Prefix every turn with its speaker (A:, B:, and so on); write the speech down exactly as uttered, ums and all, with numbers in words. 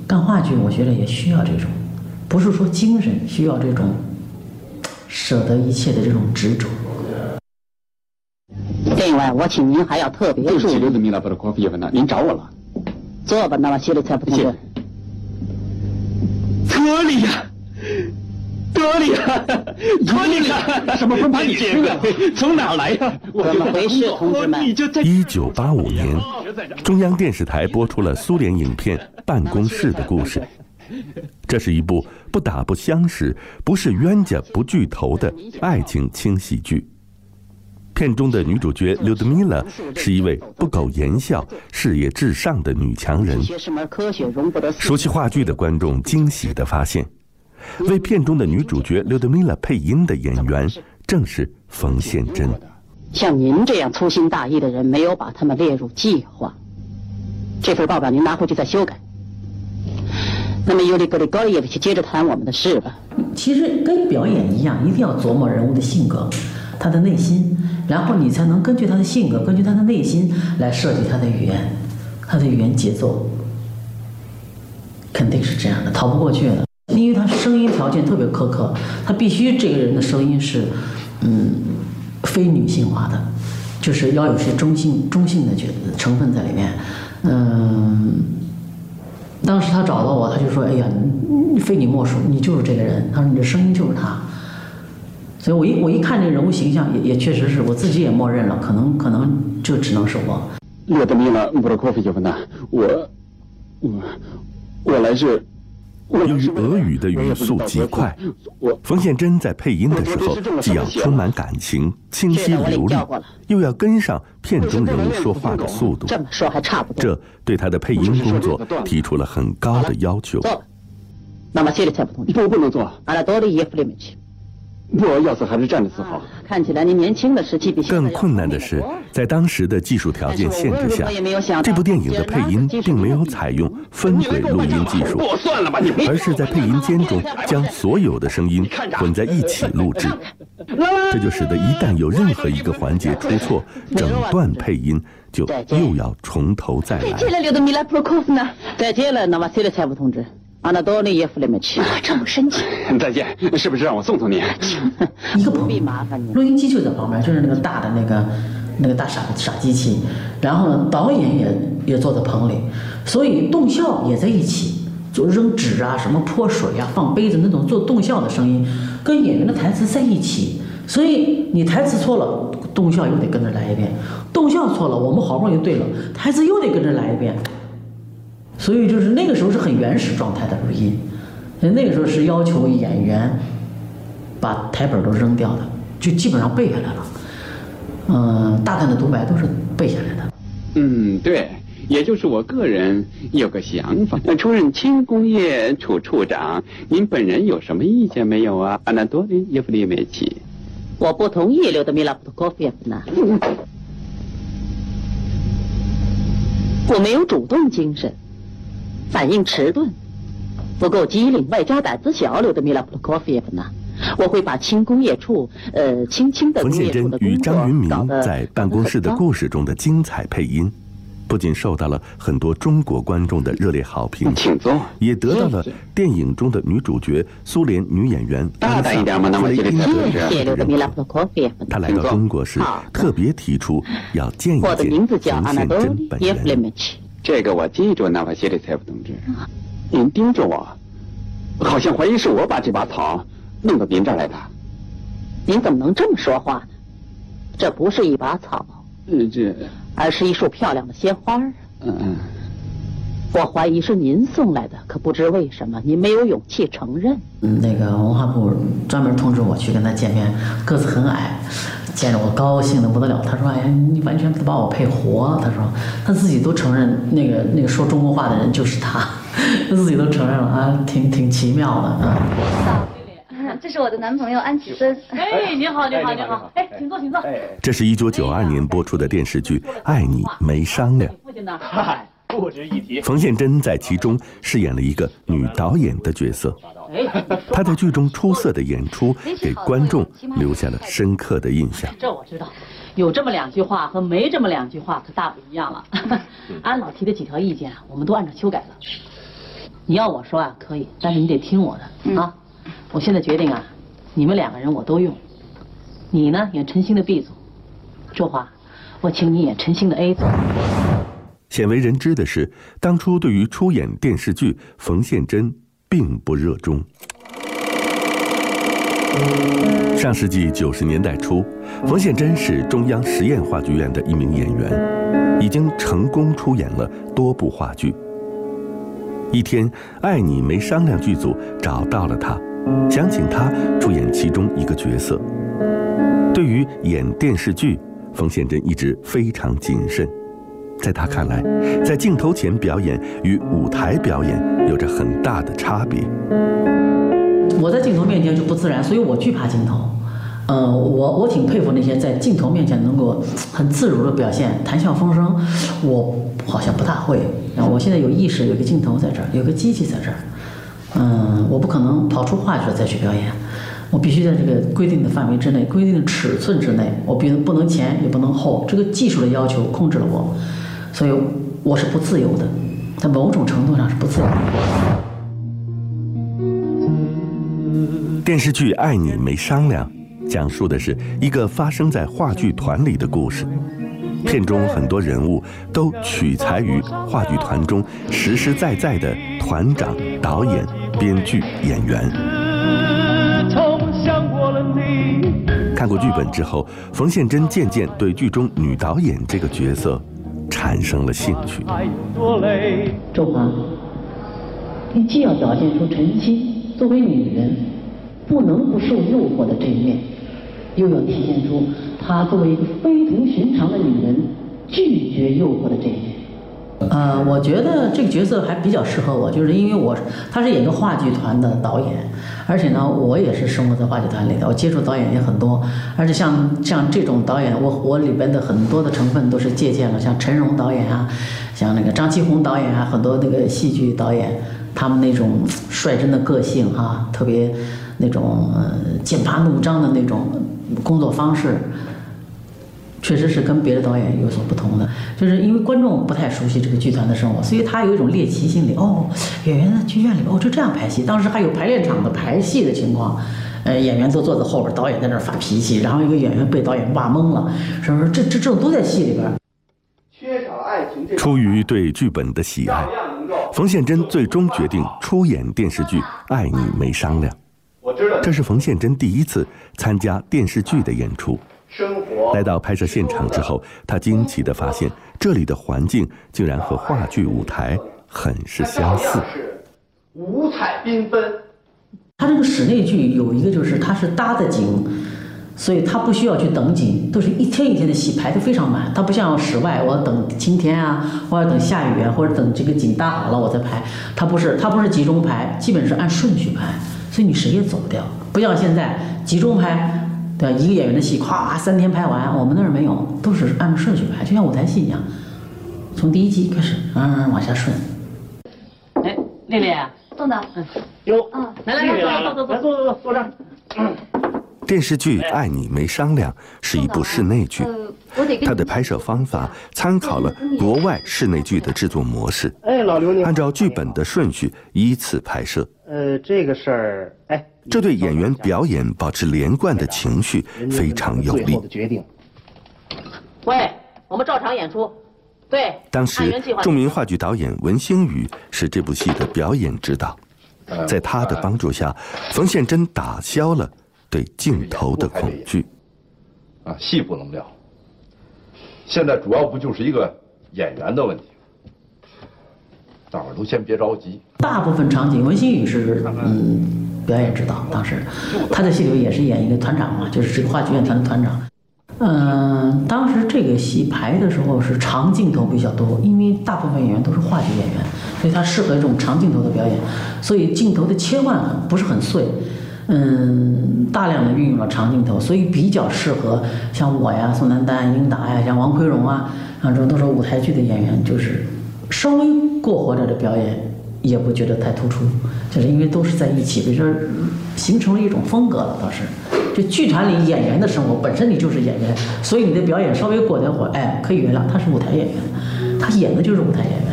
A: 干话剧，我觉得也需要这种，不是说精神，需要这种舍得一切的这种执着。
B: 另外，我请您还要特别注意。
C: 对不起，刘德米拉布的科菲耶夫娜，您找我了。
B: 坐吧，那么谢列采夫同志。
C: 德里呀，德里呀，德里呀！什么风把你吹来了？从哪儿来呀？
B: 怎么回事，同志们？
D: 一九八五年，中央电视台播出了苏联影片《办公室的故事》。这是一部不打不相识、不是冤家不聚头的爱情轻喜剧。片中的女主角刘德米拉是一位不苟言笑、事业至上的女强人。熟悉话剧的观众惊喜地发现，为片中的女主角刘德米拉配音的演员正是冯宪珍。
B: 像您这样粗心大意的人，没有把他们列入计划。这份报表您拿回去再修改。那么尤里格里高利耶维奇，接着谈我们的事吧。
A: 其实跟表演一样，一定要琢磨人物的性格，他的内心，然后你才能根据他的性格，根据他的内心来设计他的语言，他的语言节奏，肯定是这样的，逃不过去的。因为他声音条件特别苛刻，他必须这个人的声音是，嗯，非女性化的，就是要有些中性中性的角成分在里面，嗯。当时他找到我，他就说：“哎呀，非你莫属，你就是这个人。”他说：“你的声音就是他。”所以我一我一看这人物形象也，也确实是我自己也默认了，可能可能就只能是我。
C: 刘德米拉布的科菲耶夫娜，我我我来自。
D: 由于俄语的语速极快，冯宪珍在配音的时候既要充满感情、清晰流利，又要跟上片中人物说话的速度。
B: 这么说还差不多。
D: 这对他的配音工作提出了很高的要求。
B: 那么谢列采夫同志，
C: 不不能坐。
B: 阿拉多利耶夫列米奇。
C: 我要死还是站着死好。
B: 看起来您年轻的时期比现在
D: 更困难的是，在当时的技术条件限制下，这部电影的配音并没有采用分轨录音技术，而是在配音间中将所有的声音混在一起录制。这就使得一旦有任何一个环节出错，整段配音就又要从头再来。
B: 再见了，刘德米拉普罗科夫娜。再见了，那瓦西列采夫同志。阿纳多利耶夫列米奇，这么深情。
C: 再见，是不是让我送送你？
A: 一个不必麻烦你。录音机就在旁边，就是那个大的那个那个大傻傻机器，然后呢，导演也也坐在棚里，所以动效也在一起，就扔纸啊、什么泼水啊、放杯子那种做动效的声音，跟演员的台词在一起。所以你台词错了，动效又得跟着来一遍；动效错了，我们好不容易对了，台词又得跟着来一遍。所以就是那个时候是很原始状态的录音，那个时候是要求演员把台本都扔掉的，就基本上背下来了。嗯，大段的独白都是背下来的。
C: 嗯，对，也就是我个人有个想法。出任轻工业处处长，您本人有什么意见没有啊？阿纳多利耶夫列米奇，
B: 我不同意刘德米拉普托科菲耶夫娜。我没有主动精神。反应迟钝，不够机灵，外加胆子小，刘德米拉普托科菲耶夫娜。我会把轻工业处，呃，轻轻的。
D: 冯宪珍与张云明在《办公室的故事》中的精彩配音，不仅受到了很多中国观众的热烈好评，
C: 请坐，
D: 也得到了电影中的女主角苏联女演员
C: 大胆一点嘛，那么
D: 谢谢
B: 刘德米拉普托科菲耶夫娜。
D: 她来到中国时，特别提出要见一见冯宪珍本人。
C: 这个我记住，纳瓦谢列采夫同志。您盯着我，好像怀疑是我把这把草弄到您这儿来的。
B: 您怎么能这么说话呢？这不是一把草，
C: 嗯，这
B: 而是一束漂亮的鲜花。
C: 嗯嗯，
B: 我怀疑是您送来的，可不知为什么您没有勇气承认。
A: 嗯，那个文化部专门通知我去跟他见面，个子很矮。见着我高兴的不得了，他说：“哎呀，你完全把我配活了。”他说他自己都承认，那个那个说中国话的人就是他，他自己都承认了啊，挺挺奇妙的啊。
E: 这是我的男朋友安启森。哎，你好，你好，你好。哎，请坐，请坐。
D: 这是一九九二年播出的电视剧《爱你没商量》。
E: 父亲呢？
F: 不值一提。
D: 冯宪珍在其中饰演了一个女导演的角色，她在剧中出色的演出给观众留下了深刻的印象。
E: 这我知道，有这么两句话和没这么两句话可大不一样了。安老提的几条意见，我们都按照修改了。
A: 你要我说啊，可以，但是你得听我的、嗯、啊。我现在决定啊，你们两个人我都用。你呢演陈星的 B 组，周华，我请你演陈星的 A 组。
D: 鲜为人知的是，当初对于出演电视剧，冯宪珍并不热衷。上世纪九十年代初，冯宪珍是中央实验话剧院的一名演员，已经成功出演了多部话剧。一天，爱你没商量剧组找到了他，想请他出演其中一个角色。对于演电视剧，冯宪珍一直非常谨慎。在他看来，在镜头前表演与舞台表演有着很大的差别。
A: 我在镜头面前就不自然，所以我惧怕镜头。呃，我我挺佩服那些在镜头面前能够很自如的表现、谈笑风生，我好像不大会。我现在有意识，有个镜头在这儿，有个机器在这儿。嗯，我不可能跑出话剧再去表演，我必须在这个规定的范围之内、规定的尺寸之内，我不不能前也不能后，这个技术的要求控制了我，所以我是不自由的，在某种程度上是不自由的。
D: 电视剧《爱你没商量》讲述的是一个发生在话剧团里的故事，片中很多人物都取材于话剧团中实实在在的团长、导演、编剧、演员。看过剧本之后，冯宪珍渐渐对剧中女导演这个角色产生了兴趣。
A: 周华，你既要表现出陈曦作为女人不能不受诱惑的这一面，又要体现出她作为一个非同寻常的女人拒绝诱惑的这一面。呃，我觉得这个角色还比较适合我，就是因为我他是演一个话剧团的导演，而且呢，我也是生活在话剧团里的，我接触导演也很多，而且像像这种导演，我我里边的很多的成分都是借鉴了，像陈荣导演啊，像那个张其宏导演啊，很多那个戏剧导演，他们那种率真的个性啊，特别那种呃剑拔弩张的那种工作方式。确实是跟别的导演有所不同的，就是因为观众不太熟悉这个剧团的生活，所以他有一种猎奇心理。哦，演员在剧院里，哦，就这样排戏。当时还有排练场的排戏的情况，呃，演员都坐在后边，导演在那儿发脾气，然后一个演员被导演骂懵了，是不是？这这这种都在戏里边。
G: 缺少爱情这。
D: 出于对剧本的喜爱，冯宪珍最终决定出演电视剧《爱你没商量》。
G: 我知道，
D: 这是冯宪珍第一次参加电视剧的演出。来到拍摄现场之后，他惊奇地发现这里的环境竟然和话剧舞台很是相似，
G: 五彩缤纷。
A: 他这个室内剧有一个就是它是搭的景，所以他不需要去等景，都是一天一天的戏排得非常满。它不像室外，我要等晴天啊，或者等下雨啊，或者等这个景搭好了我再排。它不是，它不是集中排，基本是按顺序排，所以你谁也走不掉。不像现在集中排。对，一个演员的戏，咵三天拍完，我们那儿没有，都是按照顺序排，就像舞台戏一样，从第一集开始，嗯，往下顺。哎，丽丽，
E: 宋导，
F: 嗯，有，
E: 嗯，
F: 来来来，坐坐坐坐坐坐这儿。嗯。
D: 电视剧《爱你没商量》是一部室内剧，它的拍摄方法参考了国外室内剧的制作模式，
F: 哎，老刘，你
D: 按照剧本的顺序依次拍摄。
F: 呃，这个事儿，哎。
D: 这对演员表演保持连贯的情绪非常有利。
A: 喂，我们照常演出。对。
D: 当时，著名话剧导演文星宇是这部戏的表演指导，在他的帮助下，冯宪珍打消了对镜头的恐惧。
H: 啊，戏不能撂。现在主要不就是一个演员的问题吗？大伙儿都先别着急。
A: 大部分场景，文星宇是嗯。表演指导，当时他在戏里也是演一个团长嘛，就是这个话剧院团的团长。嗯、呃，当时这个戏排的时候是长镜头比较多，因为大部分演员都是话剧演员，所以他适合这种长镜头的表演，所以镜头的切换不是很碎，嗯，大量的运用了长镜头，所以比较适合像我呀、宋丹丹、英达呀、像王奎荣啊，啊，这都是舞台剧的演员，就是稍微过火点的表演。也不觉得太突出，就是因为都是在一起，比如说形成了一种风格了。倒是，这剧团里演员的生活本身你就是演员，所以你的表演稍微过点火，哎，可以原谅，他是舞台演员，他演的就是舞台演员。